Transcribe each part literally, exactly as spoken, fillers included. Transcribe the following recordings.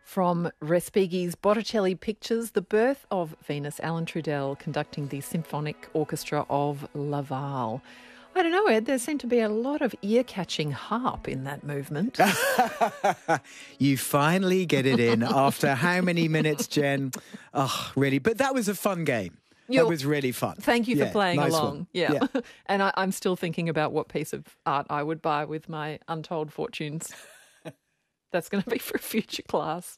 From Respighi's Botticelli Pictures, the birth of Venus, Alan Trudell conducting the Symphonic Orchestra of Laval. I don't know, Ed, there seemed to be a lot of ear-catching harp in that movement. You finally get it in after how many minutes, Jen? Oh, really? But that was a fun game. You're, that was really fun. Thank you yeah, for playing nice along. One. Yeah. yeah. And I, I'm still thinking about what piece of art I would buy with my untold fortunes. That's going to be for a future class.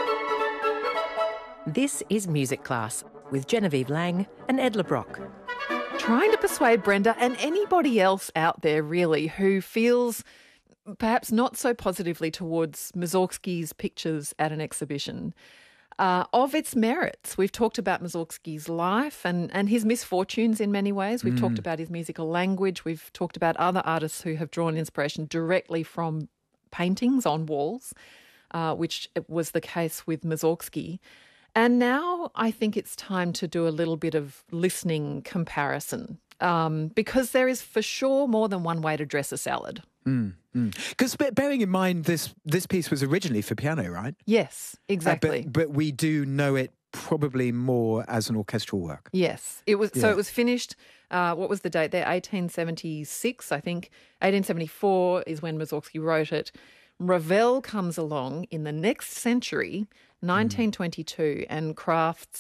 This is Music Class with Genevieve Lang and Ed LeBrock. Trying to persuade Brenda and anybody else out there really who feels perhaps not so positively towards Mussorgsky's pictures at an exhibition uh, of its merits. We've talked about Mussorgsky's life and, and his misfortunes in many ways. We've mm. talked about his musical language. We've talked about other artists who have drawn inspiration directly from paintings on walls, uh, which was the case with Mussorgsky. And now I think it's time to do a little bit of listening comparison um, because there is for sure more than one way to dress a salad. Because mm, mm. bearing in mind this this piece was originally for piano, right? Yes, exactly. Uh, but, but we do know it probably more as an orchestral work. Yes, it was. Yeah. So it was finished. Uh, what was the date there? eighteen seventy-six, I think. eighteen seventy-four is when Mussorgsky wrote it. Ravel comes along in the next century, nineteen twenty-two, and crafts